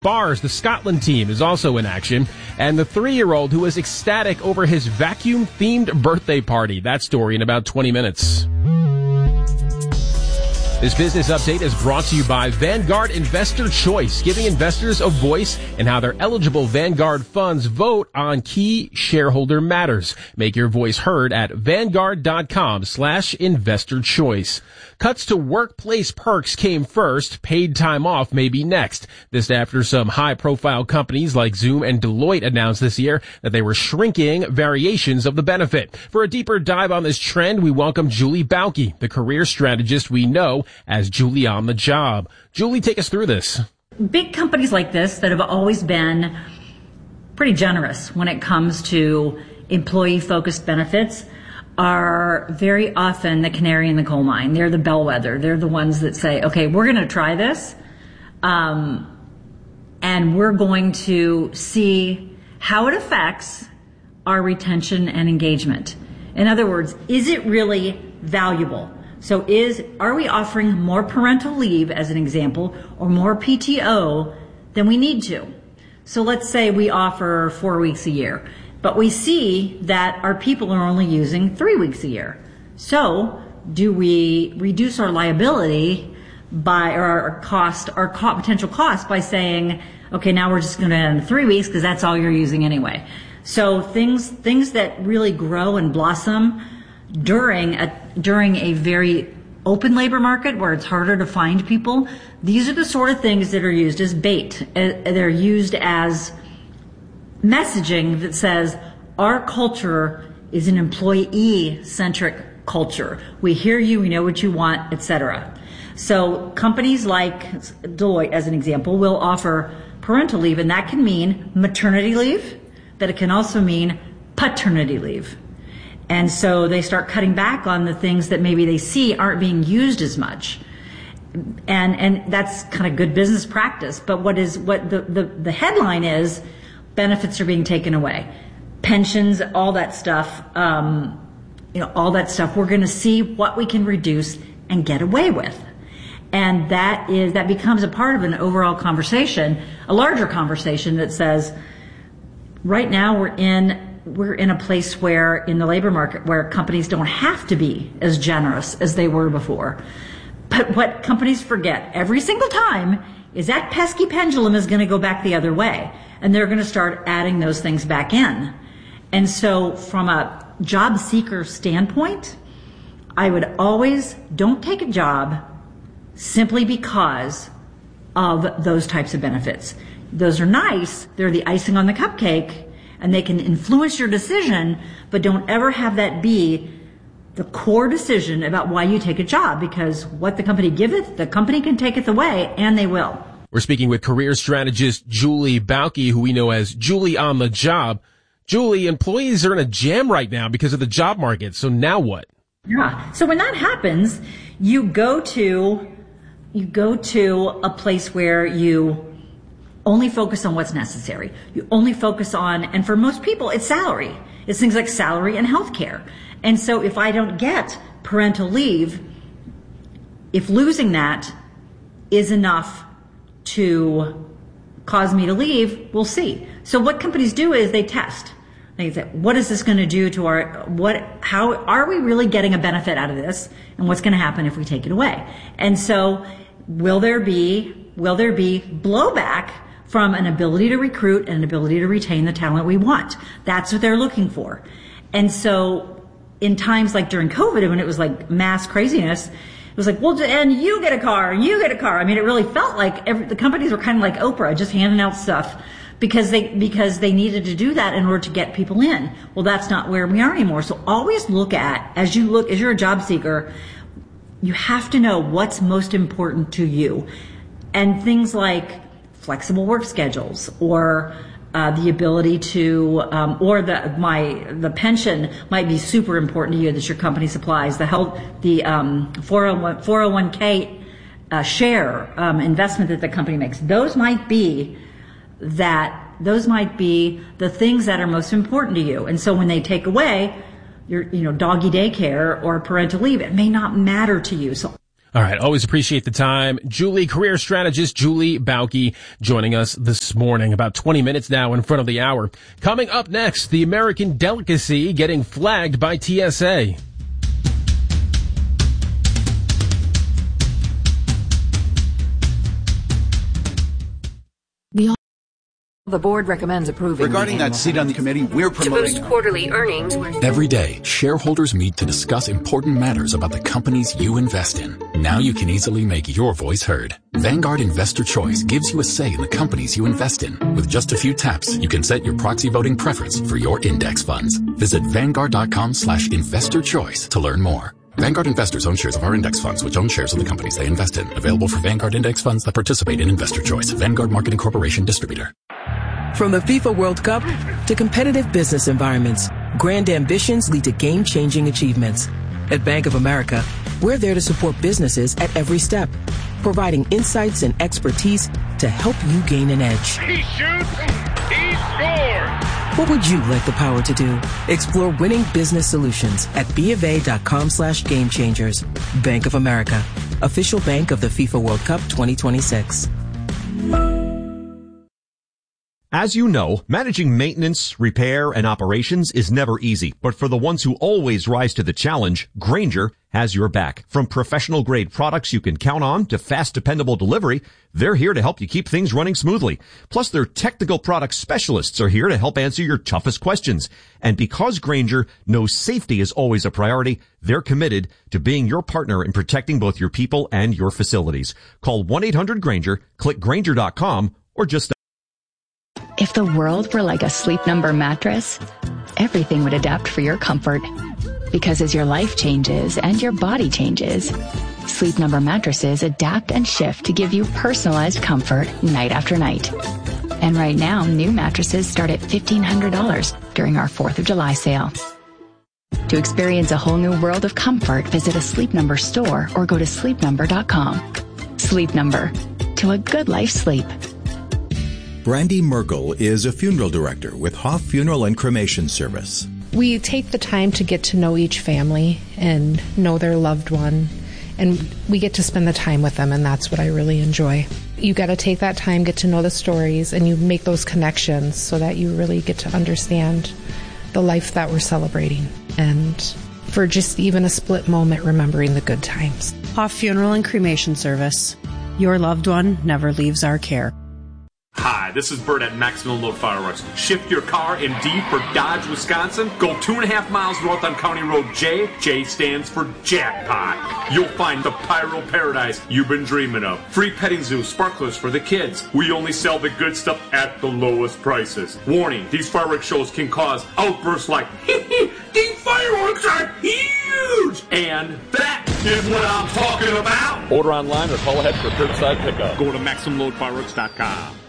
Bars, the Scotland team, is also in action, and the 3-year-old who was ecstatic over his vacuum-themed birthday party. That story in about 20 minutes. This business update is brought to you by Vanguard Investor Choice, giving investors a voice in how their eligible Vanguard funds vote on key shareholder matters. Make your voice heard at Vanguard.com/investor choice. Cuts to workplace perks came first. Paid time off may be next. This after some high-profile companies like Zoom and Deloitte announced this year that they were shrinking variations of the benefit. For a deeper dive on this trend, we welcome Julie Bauke, the career strategist we know as Julie on the Job. Julie, take us through this. Big companies like this that have always been pretty generous when it comes to employee-focused benefits are very often the canary in the coal mine. They're the bellwether. They're the ones that say, okay, we're going to try this, and we're going to see how it affects our retention and engagement. In other words, is it really valuable? So are we offering more parental leave, as an example, or more PTO than we need to? So let's say we offer 4 weeks a year, but we see that our people are only using 3 weeks a year. So do we reduce our liability by, or our potential cost by saying, okay, now we're just going to end 3 weeks because that's all you're using anyway. So things that really grow and blossom during a very open labor market where it's harder to find people, these are the sort of things that are used as bait. They're used as messaging that says our culture is an employee-centric culture. We hear you, we know what you want, etc. So companies like Deloitte, as an example, will offer parental leave, and that can mean maternity leave, but it can also mean paternity leave. And so they start cutting back on the things that maybe they see aren't being used as much. And that's kind of good business practice. But what the headline is, benefits are being taken away. Pensions, all that stuff, all that stuff, we're going to see what we can reduce and get away with. And that becomes a part of an overall conversation, a larger conversation that says, right now we're in a place where, in the labor market, where companies don't have to be as generous as they were before. But what companies forget every single time is that pesky pendulum is going to go back the other way, and they're going to start adding those things back in. And so from a job seeker standpoint, I would always don't take a job simply because of those types of benefits. Those are nice. They're the icing on the cupcake, and they can influence your decision, but don't ever have that be the core decision about why you take a job, because what the company giveth, the company can take it away, and they will. We're speaking with career strategist Julie Bauke, who we know as Julie on the Job. Julie, employees are in a jam right now because of the job market, so now what? Yeah. So when that happens, you go to a place where you only focus on what's necessary. You only focus on, and for most people, it's salary. It's things like salary and health care. And so if I don't get parental leave, if losing that is enough to cause me to leave, we'll see. So what companies do is they test. They say, what is this going to do to how are we really getting a benefit out of this? And what's going to happen if we take it away? And so will there be blowback from an ability to recruit and an ability to retain the talent we want? That's what they're looking for. And so in times like during COVID, when it was like mass craziness, it was like, well, and you get a car, and you get a car. I mean, it really felt like the companies were kind of like Oprah, just handing out stuff because they needed to do that in order to get people in. Well, that's not where we are anymore. So always look at, as you're a job seeker, you have to know what's most important to you. And things like flexible work schedules, or the ability to, or the pension might be super important to you that your company supplies. The health, the 401k share investment that the company makes. Those might be the things that are most important to you. And so when they take away your, doggy daycare or parental leave, it may not matter to you. So All right. Always appreciate the time. Julie, career strategist Julie Bauke, joining us this morning, about 20 minutes now in front of the hour. Coming up next, the American delicacy getting flagged by TSA. The board recommends approving. Regarding that seat on the committee, we're promoting to boost quarterly earnings. Every day, shareholders meet to discuss important matters about the companies you invest in. Now you can easily make your voice heard. Vanguard Investor Choice gives you a say in the companies you invest in. With just a few taps, you can set your proxy voting preference for your index funds. Visit Vanguard.com/investor choice to learn more. Vanguard investors own shares of our index funds, which own shares of the companies they invest in. Available for Vanguard index funds that participate in Investor Choice. Vanguard Marketing Corporation Distributor. From the FIFA World Cup to competitive business environments, grand ambitions lead to game-changing achievements. At Bank of America, we're there to support businesses at every step, providing insights and expertise to help you gain an edge. He shoots, he scores! What would you like the power to do? Explore winning business solutions at BofA.com/gamechangers. Bank of America, official bank of the FIFA World Cup 2026. As you know, managing maintenance, repair, and operations is never easy. But for the ones who always rise to the challenge, Grainger has your back. From professional-grade products you can count on to fast, dependable delivery, they're here to help you keep things running smoothly. Plus, their technical product specialists are here to help answer your toughest questions. And because Grainger knows safety is always a priority, they're committed to being your partner in protecting both your people and your facilities. Call 1-800-GRAINGER, click Grainger.com, or just... If the world were like a Sleep Number mattress, everything would adapt for your comfort. Because as your life changes and your body changes, Sleep Number mattresses adapt and shift to give you personalized comfort night after night. And right now, new mattresses start at $1,500 during our 4th of July sale. To experience a whole new world of comfort, visit a Sleep Number store or go to sleepnumber.com. Sleep Number. To a good life sleep. Brandy Merkel is a funeral director with Hoff Funeral and Cremation Service. We take the time to get to know each family and know their loved one, and we get to spend the time with them, and that's what I really enjoy. You got to take that time, get to know the stories, and you make those connections so that you really get to understand the life that we're celebrating, and for just even a split moment, remembering the good times. Hoff Funeral and Cremation Service. Your loved one never leaves our care. Hi, this is Bert at Maximum Load Fireworks. Shift your car in D for Dodge, Wisconsin. Go 2.5 miles north on County Road J. J stands for jackpot. You'll find the pyro paradise you've been dreaming of. Free petting zoo, sparklers for the kids. We only sell the good stuff at the lowest prices. Warning, these fireworks shows can cause outbursts like, these fireworks are huge! And that is what I'm talking about. Order online or call ahead for curbside pickup. Go to MaximumLoadFireworks.com.